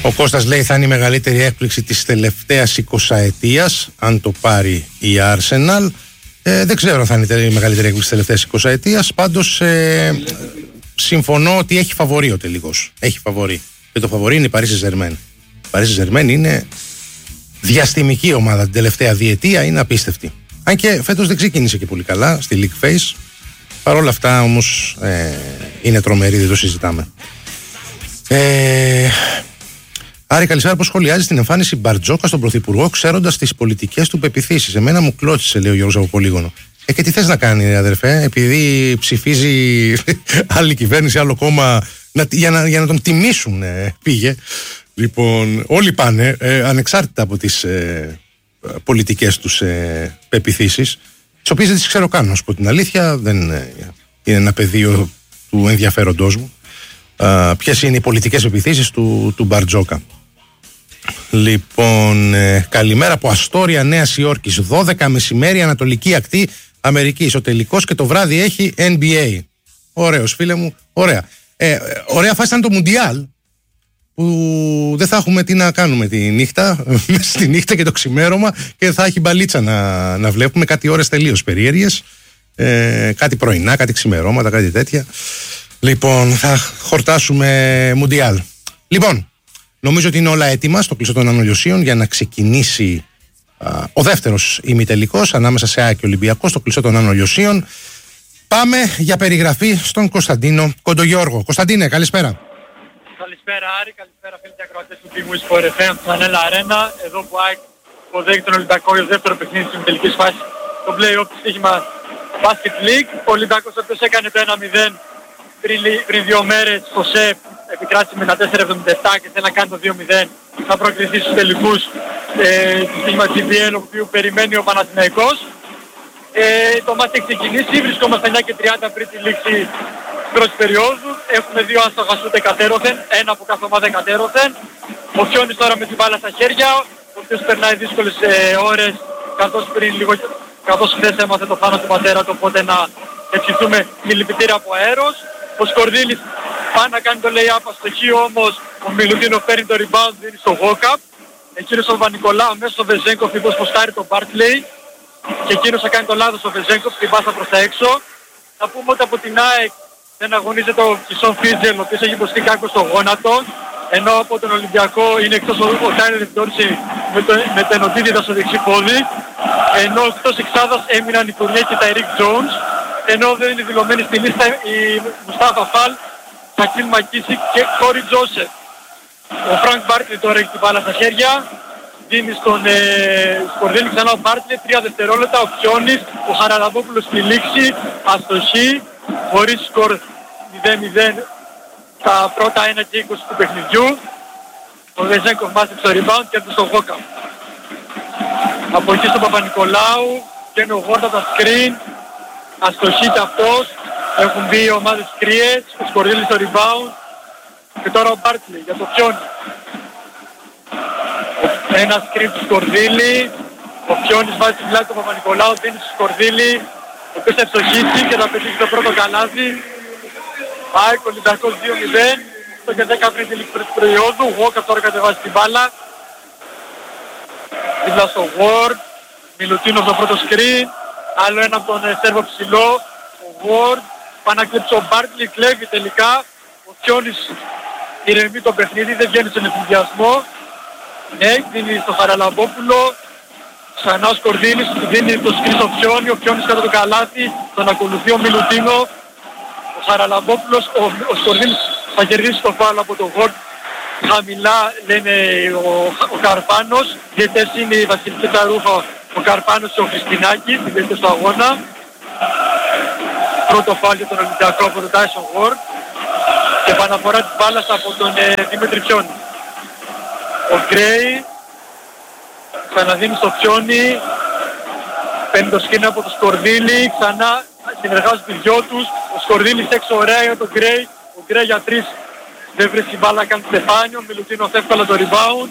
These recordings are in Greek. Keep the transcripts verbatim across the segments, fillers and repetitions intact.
Ο Κώστας λέει θα είναι η μεγαλύτερη έκπληξη της τελευταίας εικοσαετίας αν το πάρει η Arsenal. Ε, δεν ξέρω αν θα είναι η μεγαλύτερη έκπληξη της τελευταίας εικοσαετίας. Πάντως ε, συμφωνώ ότι έχει φαβορί ο τελικός. Έχει φαβορί. Και το φαβορί είναι η Paris Saint-Germain. Η Paris Saint-Germain είναι διαστημική ομάδα την τελευταία διετία, είναι απίστευτη. Αν και φέτος δεν ξεκίνησε και πολύ καλά στη League Phase. Παρ' όλα αυτά όμως ε, είναι τρομερή, δεν το συζητάμε. Ε, Άρη, καλησπέρα. Πώς σχολιάζει την εμφάνιση Μπαρτζόκα στον Πρωθυπουργό, ξέροντας τις πολιτικές του πεποιθήσεις? Εμένα μου κλώτσισε, λέει ο Γιώργος από Πολύγωνο. Ε, και τι θες να κάνει, αδερφέ, επειδή ψηφίζει άλλη κυβέρνηση, άλλο κόμμα, να, για, να, για να τον τιμήσουν, ε, πήγε. Λοιπόν, όλοι πάνε, ε, ανεξάρτητα από τις ε, πολιτικές τους ε, πεποιθήσεις, τις οποίες δεν τις ξέρω καν, να σου πω την αλήθεια, δεν ε, είναι ένα πεδίο του ενδιαφέροντός μου. Uh, ποιες είναι οι πολιτικές επιθέσεις του, του Μπαρτζόκα. Λοιπόν, ε, καλημέρα από Αστόρια Νέας Υόρκης. δώδεκα μεσημέρι Ανατολική Ακτή Αμερικής. Ο τελικός και το βράδυ έχει N B A. Ωραίος, φίλε μου, ωραία. Ε, ωραία φάση ήταν το Μουντιάλ, που δεν θα έχουμε τι να κάνουμε τη νύχτα, στη νύχτα και το ξημέρωμα, και θα έχει μπαλίτσα να, να βλέπουμε κάτι ώρες τελείως περίεργες, ε, κάτι πρωινά, κάτι ξημερώματα, κάτι τέτοια. Λοιπόν, θα χορτάσουμε Μουντιάλ. Λοιπόν, νομίζω ότι είναι όλα έτοιμα στο κλειστό των Ανολιοσίων για να ξεκινήσει α, ο δεύτερος ημιτελικός ανάμεσα σε ΑΕΚ και Ολυμπιακό στο κλειστό των Ανολιοσίων. Πάμε για περιγραφή στον Κωνσταντίνο Κοντογιώργο. Κωνσταντίνε, καλησπέρα. Καλησπέρα Άρη, καλησπέρα φίλοι και ακροατές του Big Wins Sport εφ εμ του Ανέλα Αρένα. Εδώ που ΑΕΚ υποδέχει τον Ολυμπιακό για το δεύτερο παιχνίδι της ημιτελικής φάσης, το play-off του στοίχημα Basket League. Ο Ολυμπιακός, ο οποίος έκανε το ένα μηδέν πριν, πριν δύο μέρες στο ΣΕΠ, επικράτησε με ένα τέσσερα εβδομήντα επτά και θέλει να κάνει το δύο μηδέν. Θα προκληθεί στους τελικούς ε, του στοίχημα τζι μπι ελ, ο οποίος περιμένει ο Παναθηναϊκός. Ε, το μάτι έχει ξεκινήσει, βρισκόμαστε εννιά και τριάντα πριν τη λήξη της πρώτης περίοδου. Έχουμε δύο άστοχα σούτ εκατέρωθεν, ένα από κάθε ομάδα εκατέρωθεν. Ο Φιόνης τώρα με την μπάλα στα χέρια, ο οποίος περνάει δύσκολες ε, ώρες, καθώς πριν λίγο, καθώς χθες έμαθε το φάνο του πατέρα του, οπότε να ευχηθούμε συλληπιτήρια από αέρος. Ο Σκορδίλης πάει να κάνει το lay-up αστοχή, όμως ο Μιλουτίνο παίρνει το rebound, δίνει στο walk-up. Εκείνος ο Βανικολάου μέσα στο Βεζέγκοφ, μήπως ποστάρει τον Bartley. Και εκείνος θα κάνει το λάθος στο Βεζέγκοφ, την πάσα προς τα έξω. Θα πούμε ότι από την ΑΕΚ δεν αγωνίζεται ο Κισόν Φίτζελ, ο οποίος έχει υποστεί κάκο στο γόνατο. Ενώ από τον Ολυμπιακό είναι εκτός ο, ο Τάιλερ Ντόρση με, το, με το ενωτίδιδα στο δεξί πόδι. Ενώ εκτός εξάδας έμειναν οι Τουρνιέ και τα Ερικ Τζόουνς. Ενώ δεν είναι δηλωμένοι στη λίστα οι Μουστάφα Φαλ, Σακίλ Μακίσικ και Κόρι Τζόσεφ. Ο Φρανκ Μπάρκλι τώρα έχει την μπάλα στα χέρια. Δίνει στον ε, Σκορδίλη ξανά ο Μπάρκλι, τρία δευτερόλεπτα, ο Πιόνης, ο Χαραλαμπόπουλος στη λήξη, αστοχή, χωρίς σκορ μηδέν μηδέν τα πρώτα ένα και είκοσι του παιχνιδιού. Ο Βεζέγκοφ μάθει στο rebound και έπαιξε στο Γόκα. Από εκεί στον Παπα-Νικολάου, βγαίνει ο Γόρτα τα screen, αστοχή και αυτός, έχουν μπει οι ομάδες κρύες, ο Σκορδίλης στο rebound και τώρα ο Μπάρκλι για το Πιόνι. Ένα screen του Σκορδίλη, ο Πιόνης βάζει την πλάτη του Παπα-Νικολάου, δίνει στο Σκορδίλη, ο οποίος θα ευστοχίσει και θα πετύχει το πρώτο καλάθι. ΑΕΚ Ολυμπιακός δύο μηδέν, στο και δέκα πριν τη λήξη της περίοδου, ο Γόκα τώρα κατεβάζει την μπάλα. Δίπλα στο Ward, Μιλουτίνο στο πρώτο screen, άλλο ένα από τον Σέρβο ψηλό, ο Ward, πάει να κλέψει ο Μπάρκλι, κλέβει τελικά, ο Πιόνης ηρεμεί το παιχνίδι, δεν βγαίνει στον ενθουσιασμό. Ναι, δίνει στο Χαραλαμπόπουλο, ξανά ο Σκορδίλης, δίνει το σκριν στο Πιόνι, ο Πιόνης κάτω το καλάθι, τον ακολουθεί ο Μιλουτίνο, ο Χαραλαμπόπουλος, ο, ο Σκορδίλης θα κερδίσει το φάουλ από τον Γόρτ. Χαμηλά λένε ο, ο Καρπάνος, διαιτές είναι η Βασιλική Ταρούχα, ο Καρπάνος και ο Χριστινάκης, οι διαιτές του αγώνα. Πρώτο φάουλ για τον Ολυμπιακό από τον Τάισον Γόρτ και επαναφορά της μπάλας από τον ε, Δημήτρη Πιόνι. Ο Γκρέι ξαναδίνει στο Πιόνι, παίρνει το σκηνή από το Σκορδίλη, ξανά συνεργάζονται οι δυο τους, ο Σκορδίλης έξω ωραία για τον Γκρέι, ο Γκρέι για τρεις δεν βρίσκει μπάλα, κάνει στεφάνιο, ο Μιλουτίνος εύκολα το rebound.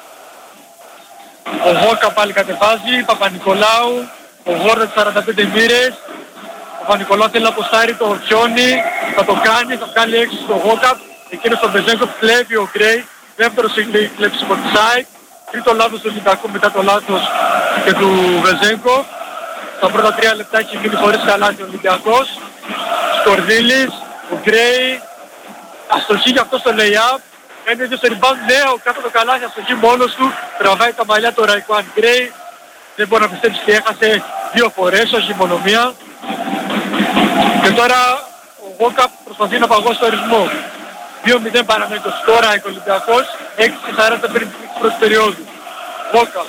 Ο Βόκα πάλι κατεβάζει, Παπα-Νικολάου, ο Γόρδας σαράντα πέντε μοίρες, ο Παπα-Νικολάου θέλει να αποστάρει το Πιόνι, θα το κάνει, θα βγάλει έξω στο Βόκα, εκείνος τον Βεζέγκοφ κλέβει ο Γκρέι, δεύτερο κλέψιμο της ΑΕΚ, τρίτο λάθος του Ολυμπιακού μετά το λάθος και του Βεζέγκο. Στα πρώτα τρία λεπτά έχει μείνει χωρίς καλάθι ο Ολυμπιακός. Σκορδίλης, ο Γκρέι, αστοχή για αυτό στο lay-up. Κάνει δύο στο rebound, νέο κάτω το καλάθι, αστοχή μόνος του. Τραβάει τα μαλλιά του Ραϊκουάν Γκρέι. Δεν μπορεί να πιστέψει ότι έχασε δύο φορές, όχι μόνο μία. Και τώρα ο Γόκαπ προσπαθεί να παγώσει το ρυθμό. δύο μηδέν παραμένει το σκορ, ΑΕΚ Ολυμπιακός, έξι σαράντα πριν την πρώτη περίοδου. Γόκαπ.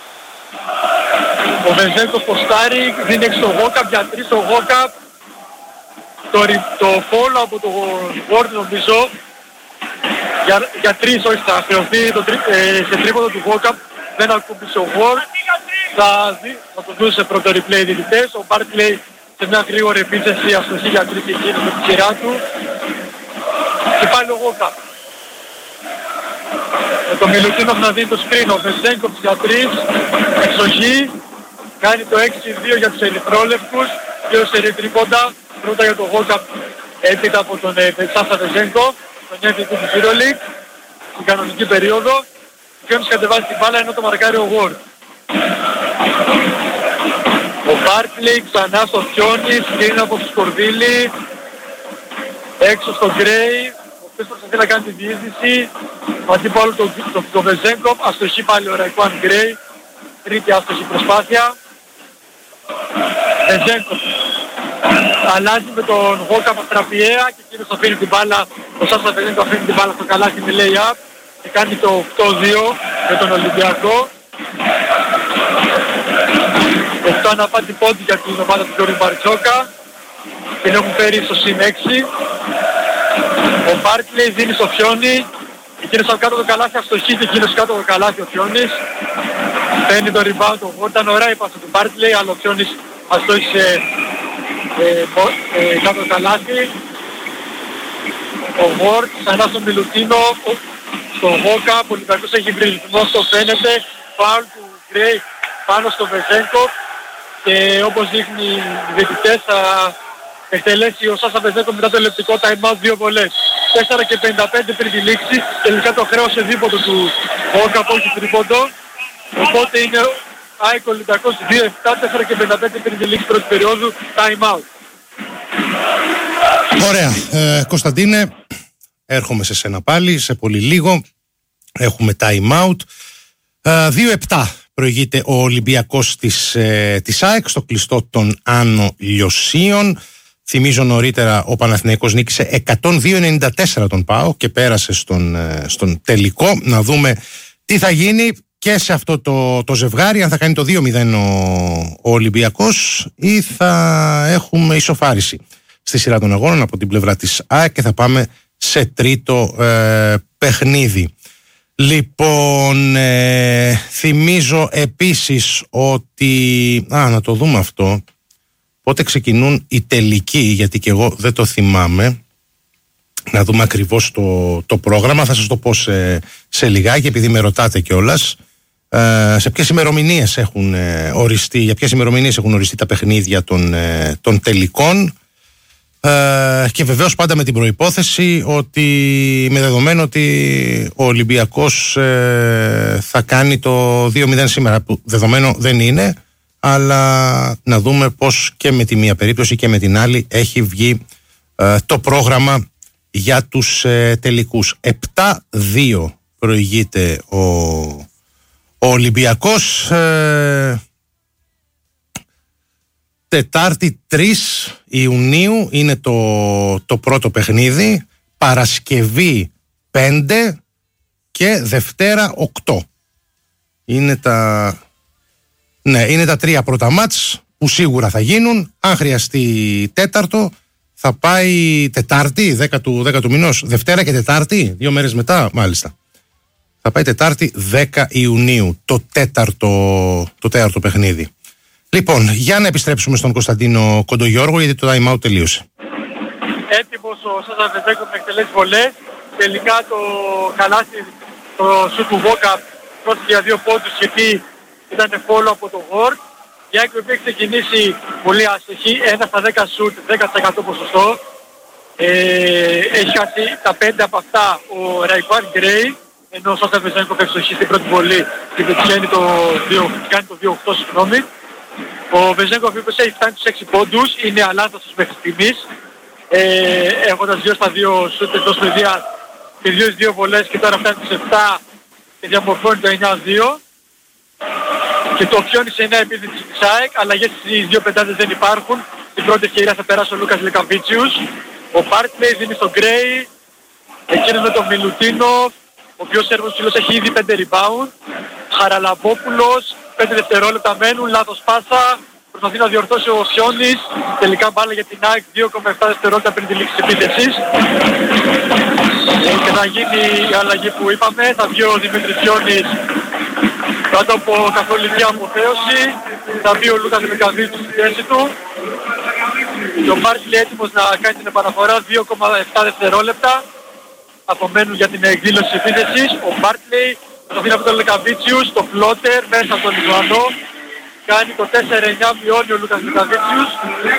Ο Βεζέγκος ποστάρει, δίνει έξω το Γόκαπ, για τρεις το Γόκαπ. Το, το φόλο από το Word νομίζω, για, για τρεις όχι θα χρεωθεί το, ε, σε τρίποδο του Γόκαπ, δεν ακούμπησε ο Word. Θα, δει, θα το δουν σε πρώτο replay διαιτητές, ο Barclay σε μια γρήγορη επίθεση αστοχή για τρίτη εκείνη με τη σειρά του. Και πάλι ο Γόκαπ. Με το Μιλουτίνοφ να δίνει το screen, ο Βεζέγκοφ για τρεις, εξοχή, κάνει το έξι δύο για τους ερυθρόλευκους, δύο σερί τρίποντα, πρώτα για τον Γόκαπ, έπειτα από τον Σάσα Βεζέγκοφ, τον εμ βι πι του EuroLeague, στην κανονική περίοδο, και όμως κατεβάζει την μπάλα ενώ το μαρκάρει ο Ward. Ο Barclay ξανά στο Φιόνι, σκρίνει από το Σκορδίλη, έξω στο Γκρέι, ο οποίος προσπαθεί να κάνει τη διείσδυση, μαζί πάλι το, το, το Βεζέγκοφ, αστοχή πάλι ο Ραϊκουάν Γκρέι, τρίτη αστοχή προσπάθεια. Βεζέγκοφ αλλάζει με τον Γόκαπ αστραπιαία και εκείνος αφήνει την μπάλα, ο Σάσα Βεζέγκοφ αφήνει την μπάλα στο καλάθι με lay-up και κάνει το οκτώ δύο με τον Ολυμπιακό. οκτώ αναπάντη πόντι για την ομάδα του Γιώργου Μπαρτζόκα, την έχουν φέρει στο συν έξι. Ο Barclay δίνει στο Φιόνι, εκείνος από κάτω το καλάθι αστοχή και εκείνος κάτω το καλάθι ο Φιόνις. Παίρνει το rebound, ο Ward, ήταν ωραία η πάσα του Barclay, αλλά ο Φιόνις αστόχησε ε, ε, κάτω το καλάθι. Ο Ward ξανά στον Μιλουτίνο, στον Γόκα, ο Ολυμπιακός έχει βρει ρυθμό, το φαίνεται, φάουλ του Γκρέι πάνω στο Βεζέγκοφ και όπως δείχνει οι διαιτητές θα εκτελέσει ο Σάσα Βεζέγκοφ μετά το ελεπτικό time out δύο βολές. τέσσερα και πενήντα πέντε πριν τη λήξη, τελικά το χρέωσε δίποτο του Γόκα από όχι τρίποντο. Οπότε είναι ΑΕΚ Ολυμπιακός δύο επτά, τέσσερα και πενήντα πέντε πριν τη λήξη πρώτη περίοδου, time out. Ωραία. Ε, Κωνσταντίνε, έρχομαι σε σένα πάλι, σε πολύ λίγο. Έχουμε time out. Ε, δύο επτά προηγείται ο Ολυμπιακός της, ε, της ΑΕΚ στο κλειστό των Άνω Λιωσίων. Θυμίζω νωρίτερα ο Παναθηναϊκός νίκησε εκατόν δύο ενενήντα τέσσερα τον ΠΑΟ και πέρασε στον, ε, στον τελικό. Να δούμε τι θα γίνει και σε αυτό το, το ζευγάρι, αν θα κάνει το δύο μηδέν ο, ο Ολυμπιακός ή θα έχουμε ισοφάριση στη σειρά των αγώνων από την πλευρά της ΑΕΚ και θα πάμε σε τρίτο ε, παιχνίδι. Λοιπόν, ε, θυμίζω επίσης ότι... Α, να το δούμε αυτό. Πότε ξεκινούν οι τελικοί, γιατί και εγώ δεν το θυμάμαι. Να δούμε ακριβώς το, το πρόγραμμα. Θα σας το πω σε, σε λιγάκι, επειδή με ρωτάτε κιόλας. Ε, σε ποιες ημερομηνίες έχουν ε, οριστεί, για ποιες ημερομηνίες έχουν οριστεί τα παιχνίδια των, ε, των τελικών. Ε, και βεβαίως πάντα με την προϋπόθεση ότι με δεδομένο ότι ο Ολυμπιακός ε, θα κάνει το δύο μηδέν σήμερα, που δεδομένο δεν είναι, αλλά να δούμε πως και με τη μία περίπτωση και με την άλλη έχει βγει ε, το πρόγραμμα για τους ε, τελικούς. επτά δύο προηγείται ο, ο Ολυμπιακός. ε, Τετάρτη τρεις Ιουνίου είναι το, το πρώτο παιχνίδι, Παρασκευή πέντε και Δευτέρα οκτώ. Είναι τα, ναι, είναι τα τρία πρώτα μάτς που σίγουρα θα γίνουν. Αν χρειαστεί τέταρτο θα πάει Τετάρτη, δέκα του, δέκα του μηνός, Δευτέρα και Τετάρτη, δύο μέρες μετά μάλιστα. Θα πάει Τετάρτη δέκα Ιουνίου, το τέταρτο, το τέταρτο παιχνίδι. Λοιπόν, για να επιστρέψουμε στον Κωνσταντίνο Κοντογιώργο, γιατί το time out τελείωσε. Έτοιμος ο Σάσα Βεζέγκοφ να εκτελέσει βολές. Τελικά το καλάθι, το σουτ του Γόκα πρόσθεται για δύο πόντους, γιατί ήταν φόλο από το Word. Η ΑΕΚ που έχει ξεκινήσει πολύ άστοχη, ένα στα δέκα σουτ, δέκα τοις εκατό ποσοστό. Ε, έχει χάσει τα πέντε από αυτά ο Ραϊκουάν Γκρέι. ενώ ο Σάσα Βεζένκοφ ευστοχεί στην πρώτη βολή και πετυχαίνει το δύο, κάνει το δύο οκτώ, συγγνώμη. Ο Βεζένκοφ είπε έχει φτάνει τους έξι πόντους, είναι αλάθαστος μέχρι στιγμής, ε, έχοντας δύο στα δύο σούτ εντός παιδείας και δύο στις δύο βολές και τώρα φτάνει τους επτά και διαμορφώνει το εννιά δύο. Και το πιόνι σε εννιά επίθεση της ΑΕΚ, αλλαγές στις δύο πεντάδες δεν υπάρχουν. Στην πρώτη ευκαιρία θα περάσει ο Λούκας Λεκαβίτσιους. Ο Μπάρτλεϊ δίνει στον Γκρέι, εκείνος με τον Μιλουτίνοφ, ο οποίος Σέρβος ψηλός έχει ήδη πέντε rebound. Χαραλαμπόπουλος, πέντε δευτερόλεπτα μένουν, λάθος πάσα, προσπαθεί να διορθώσει ο Σιόνης, τελικά μπάλα για την ΑΕΚ, δύο κόμμα επτά δευτερόλεπτα πριν τη λήξη της επίθεσης. Και θα γίνει η αλλαγή που είπαμε, θα βγει ο Δημήτρης Σιόνης κάτω από καθολική αποθέωση, θα βγει ο Λούκας Λεκαβίτσιους στη θέση του. Και ο Μπάρτλεϊ έτοιμος να κάνει την επαναφορά, δύο κόμμα επτά δευτερόλεπτα απομένουν για την εκδήλωση της επίθεσης. Ο Μπάρτλεϊ προσπαθεί από τον Λεκαβίτσιους, το φλότερ μέσα από τον Λιβανό, κάνει το τέσσερα εννιά, μειώνει ο Λούκας Λεκαβίτσιους.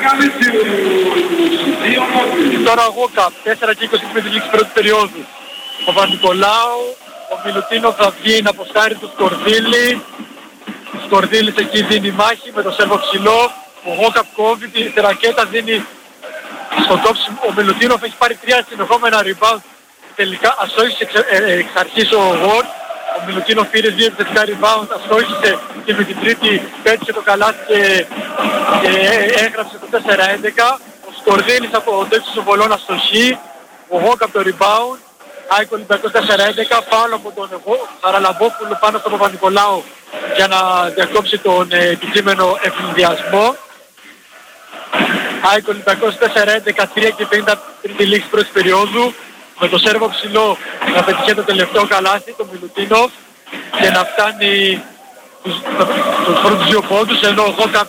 Τώρα ο Γόκαπ, τέσσερα και είκοσι με τη λήξη πρώτης περίοδου. Ο Παπα-Νικολάου, ο Μιλουτίνοφ θα βγει να αποστάρει του Σκορδίλη. Ο Σκορδίλης εκεί δίνει μάχη με το Σέρβο ψηλό. Ο Γόκαπ κόβει τη ρακέτα, δίνει στο κόψιμο. Ο Μιλουτίνοφ έχει πάρει τρία συνεχόμενα rebound. Τελικά αστόχησε εξ, ε, εξ αρχής ο Γουόρτ. Ο Μιλουτίνοφ πήρε δύο επιθετικά rebound, αστόχησε και με την τρίτη πέτυχε το καλάθι και, και έγραψε το τέσσερα έντεκα. Ο Σκορδίλης από το ύψος των βολών αστοχεί. Ο Γόκαπ το rebound. ΑΕΚ Ολυμπιακός τέσσερα έντεκα, φάουλ από τον Χαραλαμπόπουλο πάνω στον Παπα-Νικολάου για να διακόψει τον ε, επικείμενο ευνηδιασμό. ΑΕΚ Ολυμπιακός τέσσερα έντεκα, τρία και πενήντα πριν τη λήξη πρώτης περίοδου, με το Σέρβο ψηλό να πετυχαίνει το τελευταίο καλάθι, τον Μιλουτίνοφ, και να φτάνει τους, τους πρώτους δύο πόντους, ενώ ο Γόκαπ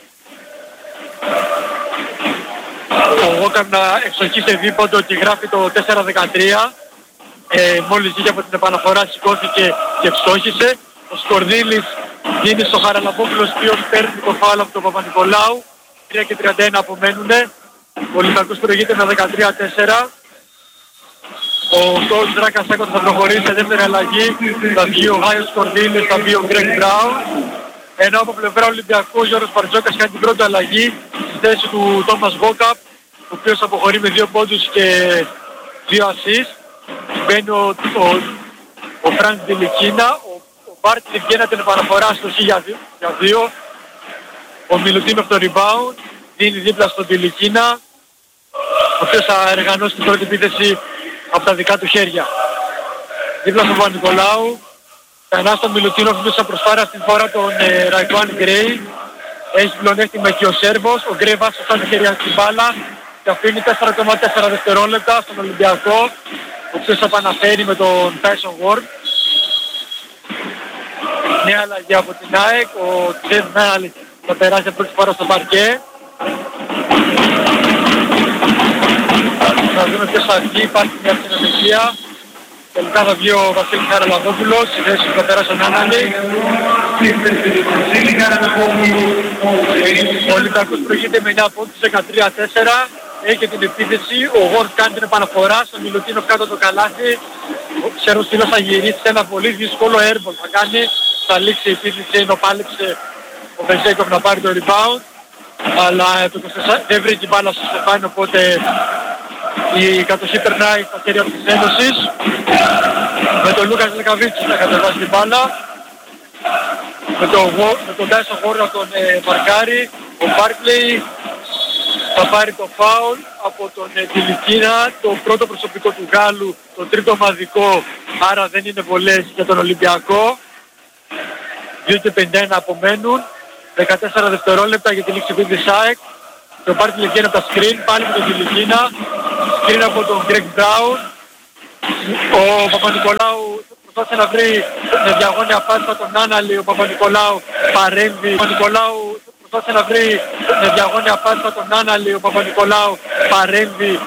ο Γόκαπ να εξοχεί σε δίποντο και γράφει το τέσσερα δεκατρία. Ε, μόλις βγήκε από την επαναφορά σηκώθηκε και ευστόχησε. Ο Σκορδίλης δίνει στο Χαραλαμπόπουλο, ο οποίος παίρνει το φάουλ από τον Παπα-Νικολάου. τρία και τριάντα ένα απομένουνε. Ο Ολυμπιακός προηγείται με δεκατρία τέσσερα. Ο Κόουτς Δράκας Σάκος θα προχωρήσει σε δεύτερη αλλαγή. Θα βγει ο Γάιος Σκορδίλης, θα βγει ο Γκρέγκ Μπράουν. Ενώ από πλευρά Ολυμπιακού ο Γιώργος Παρτζόκας κάνει την πρώτη αλλαγή στη θέση του Τόμας Γόκαπ, ο οποίος αποχωρεί με δύο πόντους και δύο ασίστ. Μπαίνει ο, ο, ο Φρανκ Ντιλικίνα, ο, ο Μπάρτλεϊ βγαίνει την επαναφορά στο χ για δύο. Ο Μιλουτίνοφ το rebound, δίνει δίπλα στον Ντιλικίνα, ο οποίος θα εργανώσει την πρώτη επίθεση από τα δικά του χέρια. Δίπλα στον Παπα-Νικολάου, ξανά στον Μιλουτίνοφ, ο οποίος θα προσφάρει αυτή τη φορά τον ε, Ραϊκουάν Γκρέι. Έχει πλεονέκτημα και ο Σέρβος, ο Γκρέι βάζει στα χέρια στην μπάλα και αφήνει τέσσερα κόμμα τέσσερα δευτερόλεπτα στον Ολυμπιακό, ο οποίος θα επαναφέρει με τον Τάισον Γουόρτ. Νέα αλλαγή από την ΑΕΚ, ο Τζεφ Μέλ θα περάσει πρώτη φορά στο παρκέ. Θα δούμε ποιος θα βγει, υπάρχει μια συνεργασία. Τελικά θα βγει ο Βασίλης Χαραλαμπόπουλος, στη θέση που θα περάσει ο Νάναλη. Ο Ολυμπιακός προηγείται με εννιά πόντους, δεκατρία τέσσερα. Έχει και την επίθεση, ο Γουόρτ κάνει την επαναφορά, στον Μιλουτίνοφ κάτω το καλάθι. Ο Σέρβος Στήλος θα γυρίσει σε ένα πολύ δύσκολο airball θα κάνει. Θα λήξει η επίθεση, ενώ πάλεψε ο Βεζένκοφ να πάρει το rebound. Αλλά το δεν βρήκε η μπάλα στο Στεφάνι, οπότε η κατοχή περνάει στα χέρια της Ένωσης. Με τον Λούκας Λεκαβίτσιους να κατεβάσει την μπάλα. Με τον, με τον Τάισον Γουόρτ να τον ε, μαρκάρει. Ο Μπάρτλεϊ θα πάρει το φάουλ από τον ε, Τιλικίνα, το πρώτο προσωπικό του Γάλλου, το τρίτο ομαδικό, άρα δεν είναι βολές για τον Ολυμπιακό. δύο και πενήντα ένα απομένουν, δεκατέσσερα δευτερόλεπτα για τη λήξη της ΑΕΚ. Το Μπάρτλεϊ βγαίνει από τα screen, πάλι με τον Τιλικίνα, screen από τον Γκρέγκ Μπράουν. Ο Παπα-Νικολάου προσπάθησε να βρει με διαγώνια πάση τον Νάναλη, ο Παπα-Νικολάου παρέμβει. Ο Παπα-Νικολάου προσπάθησε να βρει με διαγώνια πάση τον Νάναλη, ο Παπα-Νικολάου παρέμβει